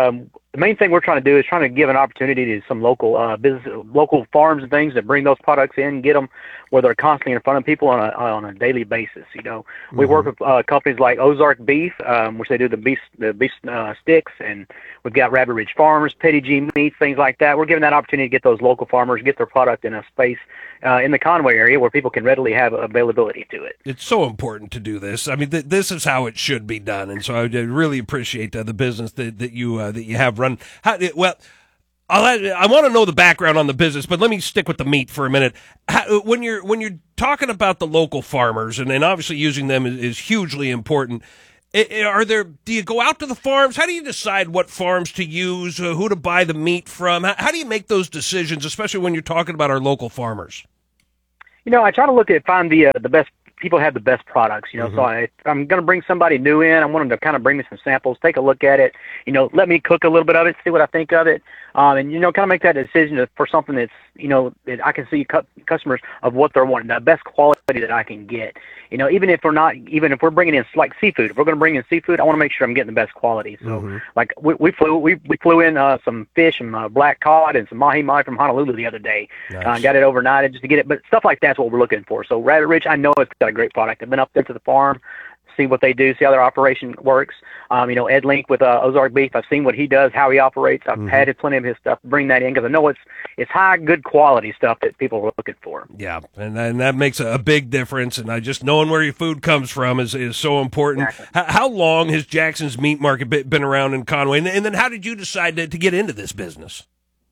the main thing we're trying to do is trying to give an opportunity to some local local farms and things to bring those products in, get them where they're constantly in front of people on a daily basis. We work with companies like Ozark Beef, which they do the beef sticks, and we've got Rabbit Ridge Farms, Petit G Meats, things like that. We're giving that opportunity to get those local farmers, get their product in a space in the Conway area where people can readily have availability to it. It's so important to do this. I mean, this is how it should be done, and so I really appreciate the business that you have run. I want to know the background on the business, but let me stick with the meat for a minute. When you're talking about the local farmers, and obviously using them is hugely important. Do you go out to the farms? How do you decide what farms to use, who to buy the meat from? How do you make those decisions, especially when you're talking about our local farmers? I try to find the best people have the best products, so I'm going to bring somebody new in. I want them to kind of bring me some samples, take a look at it, let me cook a little bit of it, see what I think of it. And, kind of make that decision for something that's, that I can see customers of what they're wanting, the best quality that I can get. Even if we're bringing in like seafood, if we're going to bring in seafood, I want to make sure I'm getting the best quality. So like we flew in some fish and black cod and some mahi-mahi from Honolulu the other day. Nice. Got it overnighted just to get it, but stuff like that's what we're looking for. So Rabbit Ridge, I know it's got a great product. I've been up there to the farm, see what they do, see how their operation works. Ed Link with Ozark Beef, I've seen what he does, how he operates. I've had plenty of his stuff. Bring that in because I know it's high, good quality stuff that people are looking for. Yeah, and that makes a big difference. And just knowing where your food comes from is so important. Exactly. How long has Jackson's Meat Market been around in Conway? And then how did you decide to get into this business?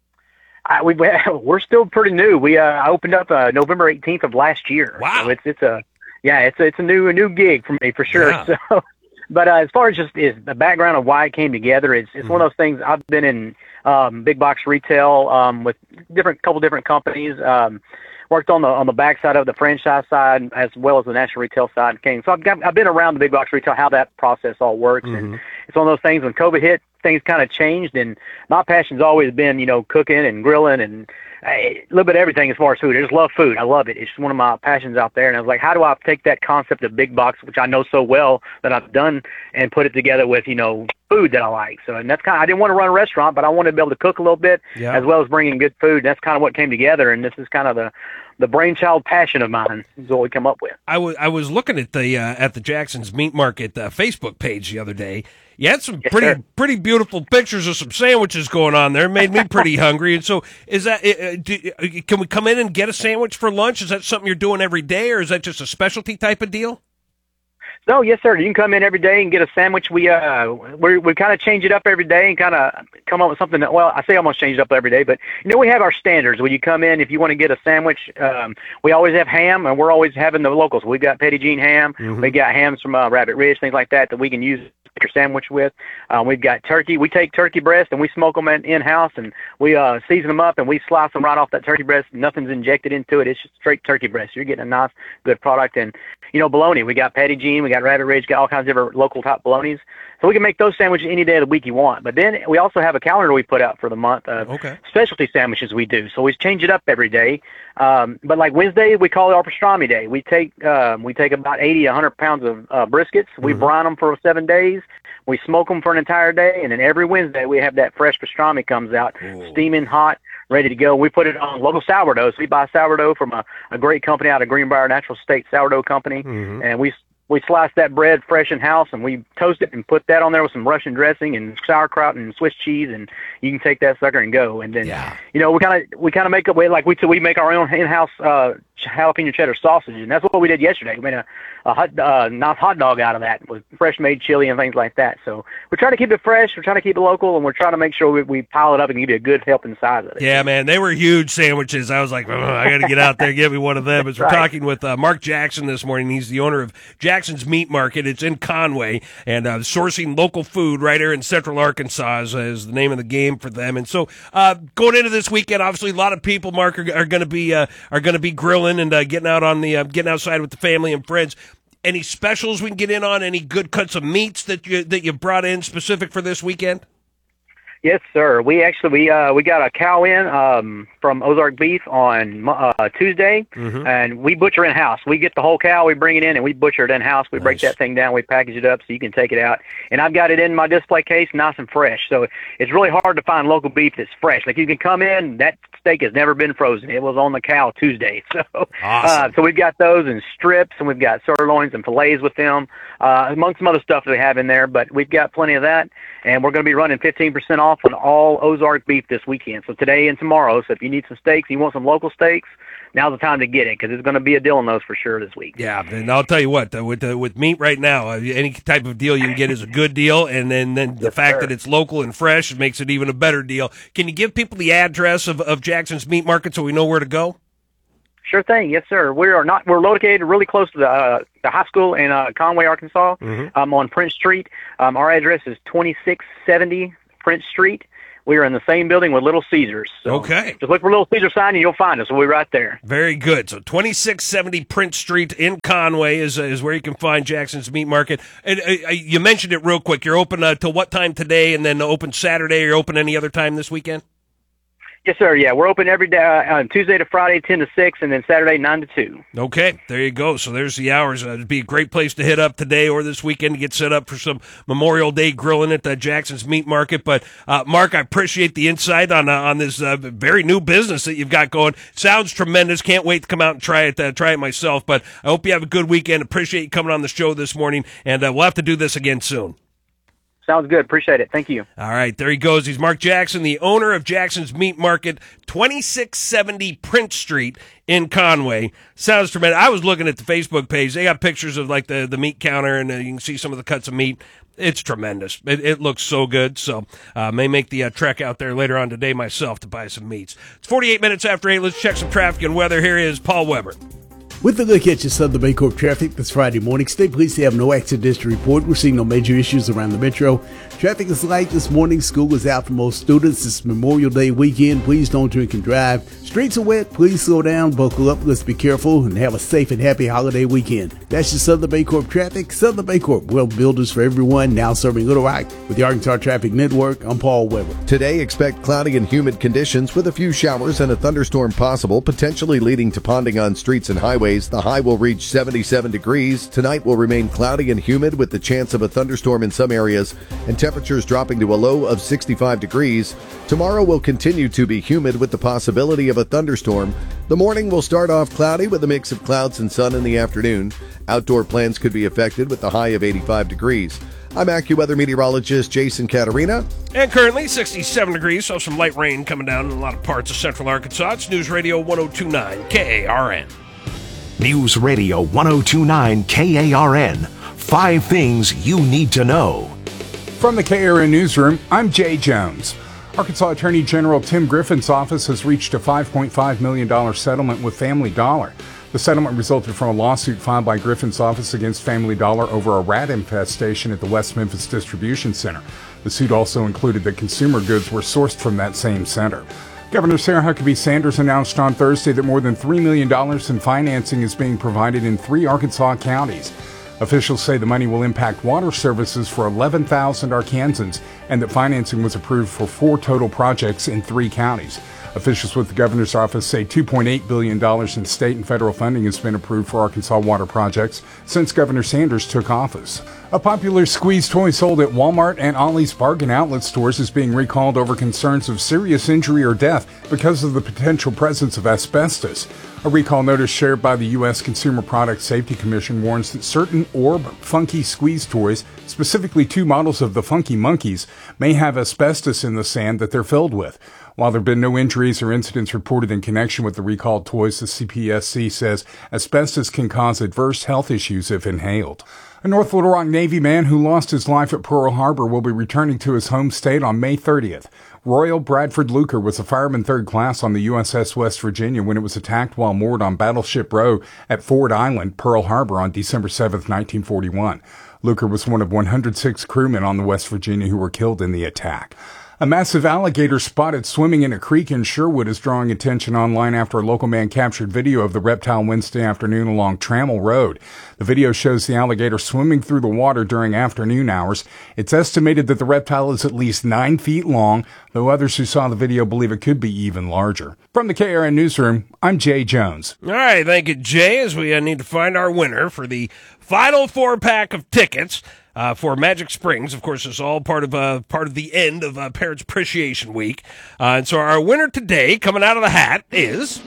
We're still pretty new. We opened up November 18th of last year. Wow. So it's a new gig for me for sure. Yeah. So, but as far as just the background of why it came together, it's one of those things. I've been in big box retail with couple different companies. Worked on the backside of the franchise side as well as the national retail side. So I've been around the big box retail, how that process all works, and it's one of those things. When COVID hit, things kind of changed, and my passion's always been cooking and grilling and a little bit of everything as far as food. I just love food. I love it. It's one of my passions out there. And I was like, how do I take that concept of big box, which I know so well that I've done, and put it together with, food that I like. So, and that's I didn't want to run a restaurant, but I wanted to be able to cook a little bit as well as bringing good food. And that's kind of what came together. And this is kind of the brainchild passion of mine is what we come up with. I was looking at the Jackson's Meat Market Facebook page the other day. You had some pretty beautiful pictures of some sandwiches going on there. It made me pretty hungry. And so is that, can we come in and get a sandwich for lunch? Is that something you're doing every day, or is that just a specialty type of deal? No, yes, sir. You can come in every day and get a sandwich. We kind of change it up every day and kind of come up with something that, well, I say almost change it up every day, but we have our standards. When you come in, if you want to get a sandwich, we always have ham, and we're always having the locals. We've got Petit Jean ham. We got hams from Rabbit Ridge, things like that we can use your sandwich with. We've got turkey. We take turkey breast and we smoke them in-house, and we season them up and we slice them right off that turkey breast. Nothing's injected into it. It's just straight turkey breast. You're getting a nice, good product. And bologna. We got Petit Jean. We got Rabbit Ridge. Got all kinds of different local type bolognas. So we can make those sandwiches any day of the week you want. But then we also have a calendar we put out for the month of specialty sandwiches we do. So we change it up every day. But like Wednesday, we call it our pastrami day. We take about 80, 100 pounds of briskets. We brine them for 7 days. We smoke them for an entire day, and then every Wednesday we have that fresh pastrami comes out, steaming hot, ready to go. We put it on local sourdough. So we buy sourdough from a great company out of Greenbrier, Natural State Sourdough Company, and we slice that bread fresh in house, and we toast it and put that on there with some Russian dressing and sauerkraut and Swiss cheese, and you can take that sucker and go. And then we kind of make we make our own in-house jalapeno cheddar sausage, and that's what we did yesterday. We made a nice hot dog out of that with fresh made chili and things like that. So we're trying to keep it fresh, we're trying to keep it local, and we're trying to make sure we pile it up and give you a good helping size of it. Yeah, man, they were huge sandwiches. I was like, I got to get out there and get me one of them. As we're talking with Mark Jackson this morning. He's the owner of Jackson's Meat Market. It's in Conway, and sourcing local food right here in Central Arkansas is the name of the game for them. And so going into this weekend, obviously a lot of people, Mark, are going to be grilling and getting out on the getting outside with the family and friends. Any specials we can get in on? Any good cuts of meats that you brought in specific for this weekend? Yes, sir. We got a cow in from Ozark Beef on Tuesday, and we butcher in house. We get the whole cow, we bring it in, and we butcher it in house. We break that thing down, we package it up so you can take it out. And I've got it in my display case, nice and fresh. So it's really hard to find local beef that's fresh. Like you can come in, that steak has never been frozen. It was on the cow Tuesday. So awesome. So we've got those in strips, and we've got sirloins and fillets with them, among some other stuff that we have in there. But we've got plenty of that, and we're going to be running 15% off on all Ozark Beef this weekend. So today and tomorrow. So if you need some steaks, you want some local steaks, now's the time to get it, because it's going to be a deal on those for sure this week. Yeah, and I'll tell you what, with meat right now, any type of deal you can get is a good deal, and then the fact that it's local and fresh makes it even a better deal. Can you give people the address of Jackson's Meat Market so we know where to go? Sure thing, yes, sir. We're located really close to the high school in Conway, Arkansas. On Prince Street. Our address is 2670 Prince Street. We are in the same building with Little Caesars. So okay. Just look for Little Caesar sign and you'll find us. We'll be right there. Very good. So 2670 Prince Street in Conway is where you can find Jackson's Meat Market. And you mentioned it real quick. You're open till what time today, and then open Saturday? Or you're open any other time this weekend? Yes, sir. Yeah, we're open every day, on Tuesday to Friday, 10 to 6, and then Saturday, 9 to 2. Okay, there you go. So there's the hours. It'd be a great place to hit up today or this weekend to get set up for some Memorial Day grilling at Jackson's Meat Market. But, Mark, I appreciate the insight on this very new business that you've got going. Sounds tremendous. Can't wait to come out and try it myself. But I hope you have a good weekend. Appreciate you coming on the show this morning, and we'll have to do this again soon. Sounds good. Appreciate it. Thank you. All right, there he goes. He's Mark Jackson, the owner of Jackson's Meat Market, 2670 Prince Street in Conway. Sounds tremendous. I was looking at the Facebook page. They got pictures of like the meat counter, and you can see some of the cuts of meat. It's tremendous. It looks so good. So may make the trek out there later on today myself to buy some meats. It's 48 minutes after 8. Let's check some traffic and weather. Here is Paul Weber. With a look at your Southern Bancorp traffic this Friday morning, state police have no accidents to report. We're seeing no major issues around the metro. Traffic is light this morning. School is out for most students. It's Memorial Day weekend. Please don't drink and drive. Streets are wet. Please slow down, buckle up. Let's be careful and have a safe and happy holiday weekend. That's your Southern Bancorp traffic. Southern Bancorp, wealth builders for everyone. Now serving Little Rock with the Arkansas Traffic Network. I'm Paul Weber. Today, expect cloudy and humid conditions with a few showers and a thunderstorm possible, potentially leading to ponding on streets and highways. The high will reach 77 degrees. Tonight will remain cloudy and humid with the chance of a thunderstorm in some areas, and temperatures dropping to a low of 65 degrees. Tomorrow will continue to be humid with the possibility of a thunderstorm. The morning will start off cloudy with a mix of clouds and sun in the afternoon. Outdoor plans could be affected with the high of 85 degrees. I'm AccuWeather meteorologist Jason Caterina. And currently 67 degrees, so some light rain coming down in a lot of parts of central Arkansas. It's News Radio 102.9 KARN. News Radio 102.9 KARN. 5 things you need to know. From the KARN Newsroom, I'm Jay Jones. Arkansas Attorney General Tim Griffin's office has reached a $5.5 million settlement with Family Dollar. The settlement resulted from a lawsuit filed by Griffin's office against Family Dollar over a rat infestation at the West Memphis Distribution Center. The suit also included that consumer goods were sourced from that same center. Governor Sarah Huckabee Sanders announced on Thursday that more than $3 million in financing is being provided in 3 Arkansas counties. Officials say the money will impact water services for 11,000 Arkansans and that financing was approved for 4 total projects in 3 counties. Officials with the governor's office say $2.8 billion in state and federal funding has been approved for Arkansas water projects since Governor Sanders took office. A popular squeeze toy sold at Walmart and Ollie's Bargain Outlet stores is being recalled over concerns of serious injury or death because of the potential presence of asbestos. A recall notice shared by the U.S. Consumer Product Safety Commission warns that certain Orb Funky squeeze toys, specifically 2 models of the Funky Monkeys, may have asbestos in the sand that they're filled with. While there have been no injuries or incidents reported in connection with the recalled toys, the CPSC says asbestos can cause adverse health issues if inhaled. A North Little Rock Navy man who lost his life at Pearl Harbor will be returning to his home state on May 30th. Royal Bradford Luker was a fireman 3rd class on the USS West Virginia when it was attacked while moored on Battleship Row at Ford Island, Pearl Harbor on December 7, 1941. Luker was one of 106 crewmen on the West Virginia who were killed in the attack. A massive alligator spotted swimming in a creek in Sherwood is drawing attention online after a local man captured video of the reptile Wednesday afternoon along Trammell Road. The video shows the alligator swimming through the water during afternoon hours. It's estimated that the reptile is at least 9 feet long, though others who saw the video believe it could be even larger. From the KRN Newsroom, I'm Jay Jones. All right, thank you, Jay, as we need to find our winner for the final 4-pack of tickets for Magic Springs. Of course, it's all part of the end of Parents Appreciation Week. And so our winner today, coming out of the hat, is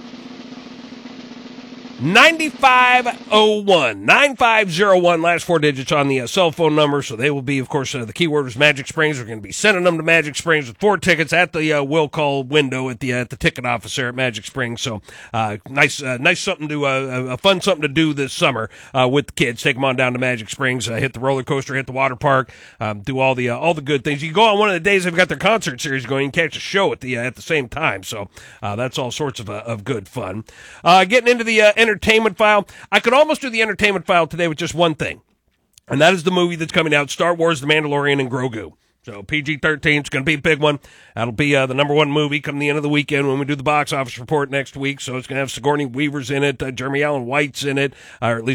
9501. 9501, last 4 digits on the cell phone number. So they will be, of course, the keyword was Magic Springs. We're going to be sending them to Magic Springs with 4 tickets at the will call window at the ticket office there at Magic Springs. So nice something to a fun something to do this summer with the kids. Take them on down to Magic Springs, hit the roller coaster, hit the water park, do all the good things. You can go on one of the days they've got their concert series going. You can catch a show at the same time. So that's all sorts of good fun. Getting into the entertainment file. I could almost do the entertainment file today with just one thing, and that is the movie that's coming out, Star Wars, The Mandalorian, and Grogu. So PG-13 is going to be a big one. That'll be the number 1 movie come the end of the weekend when we do the box office report next week. So it's going to have Sigourney Weaver's in it, Jeremy Allen White's in it, or at least